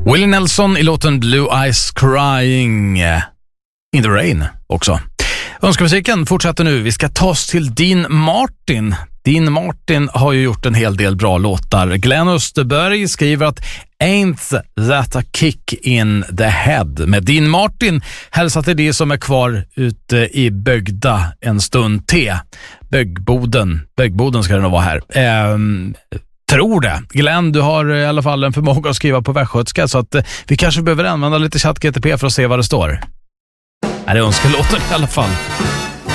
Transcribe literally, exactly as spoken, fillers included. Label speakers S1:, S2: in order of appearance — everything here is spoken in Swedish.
S1: Willie Nelson i låten Blue Eyes Crying in the Rain också. Önskemusiken fortsätter nu. Vi ska ta oss till Dean Martin. Dean Martin har ju gjort en hel del bra låtar. Glenn Österberg skriver att Ain't that a kick in the head. Med Dean Martin hälsar till det som är kvar ute i Bögda en stund till. Bögboden. Bögboden ska det nog vara här. Ehm... Tror det. Glenn, du har i alla fall en förmåga att skriva på västgötska, så att eh, vi kanske behöver använda lite ChatGPT för att se vad det står. Är det önskelåten i alla fall?